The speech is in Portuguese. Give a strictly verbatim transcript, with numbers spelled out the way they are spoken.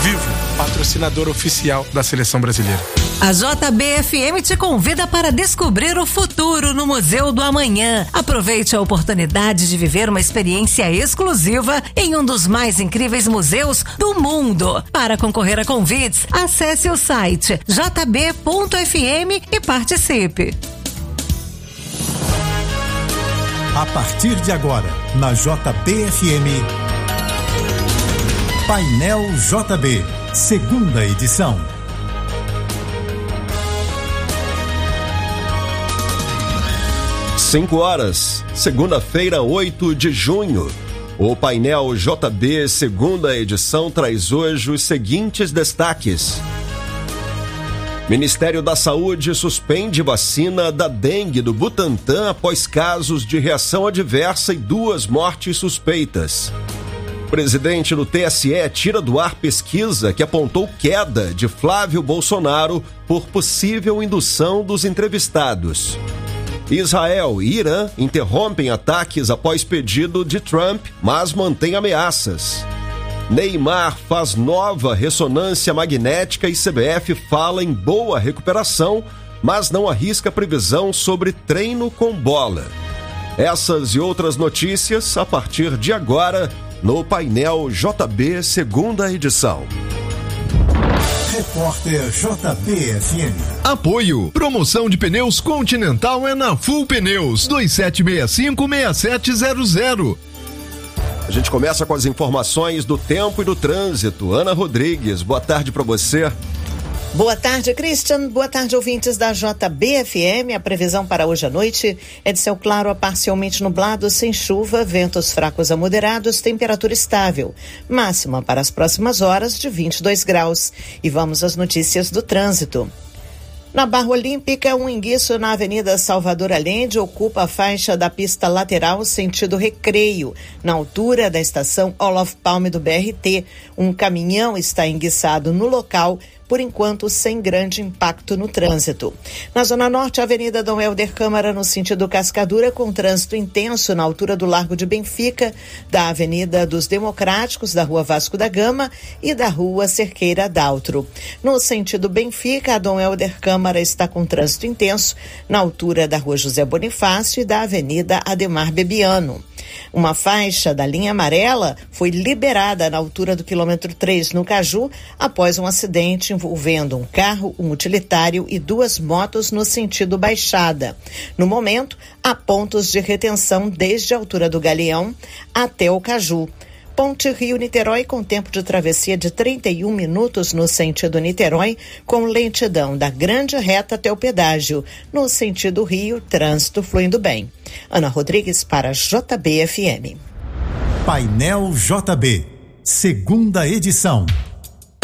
Vivo, patrocinador oficial da Seleção Brasileira. A J B F M te convida para descobrir o futuro no Museu do Amanhã. Aproveite a oportunidade de viver uma experiência exclusiva em um dos mais incríveis museus do mundo. Para concorrer a convites, acesse o site j b ponto f m e participe. A partir de agora, na J B F M, Painel J B, segunda edição. Cinco horas, segunda-feira, oito de junho. O Painel J B, segunda edição, traz hoje os seguintes destaques. Ministério da Saúde suspende vacina da dengue do Butantan após casos de reação adversa e duas mortes suspeitas. Presidente do T S E tira do ar pesquisa que apontou queda de Flávio Bolsonaro por possível indução dos entrevistados. Israel e Irã interrompem ataques após pedido de Trump, mas mantém ameaças. Neymar faz nova ressonância magnética e C B F fala em boa recuperação, mas não arrisca previsão sobre treino com bola. Essas e outras notícias a partir de agora no Painel J B, segunda edição. Repórter J B F M. Apoio. Promoção de pneus Continental é na Full Pneus. dois sete seis cinco, seis sete zero zero. A gente começa com as informações do tempo e do trânsito. Ana Rodrigues, boa tarde para você. Boa tarde, Christian. Boa tarde, ouvintes da J B F M. A previsão para hoje à noite é de céu claro a parcialmente nublado, sem chuva, ventos fracos a moderados, temperatura estável. Máxima para as próximas horas de vinte e dois graus. E vamos às notícias do trânsito. Na Barra Olímpica, um enguiço na Avenida Salvador Allende ocupa a faixa da pista lateral sentido Recreio, na altura da estação Olof Palme do B R T. Um caminhão está enguiçado no local, por enquanto sem grande impacto no trânsito. Na Zona Norte, a Avenida Dom Helder Câmara, no sentido Cascadura, com trânsito intenso na altura do Largo de Benfica, da Avenida dos Democráticos, da Rua Vasco da Gama e da Rua Cerqueira Daltro. No sentido Benfica, a Dom Helder Câmara está com trânsito intenso na altura da Rua José Bonifácio e da Avenida Ademar Bebiano. Uma faixa da linha amarela foi liberada na altura do quilômetro três no Caju após um acidente envolvendo um carro, um utilitário e duas motos no sentido Baixada. No momento, há pontos de retenção desde a altura do Galeão até o Caju. Ponte Rio-Niterói com tempo de travessia de trinta e um minutos no sentido Niterói, com lentidão da Grande Reta até o pedágio. No sentido Rio, trânsito fluindo bem. Ana Rodrigues para J B F M. Painel J B, segunda edição.